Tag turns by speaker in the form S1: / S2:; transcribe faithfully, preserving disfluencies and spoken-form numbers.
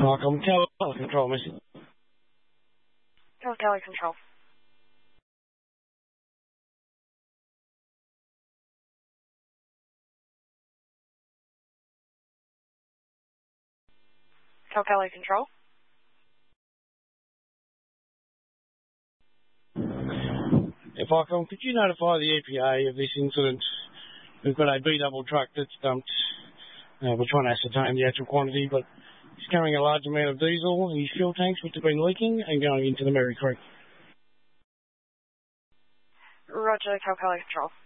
S1: Welcome, Cali Control, Missy.
S2: Cali Control. Cali Control.
S1: If I can, could you notify the E P A of this incident? We've got a B-double truck that's dumped. Uh, we're trying to ascertain the actual quantity, but he's carrying a large amount of diesel in his fuel tanks, which have been leaking and going into the Merry Creek.
S2: Roger, Cali Control.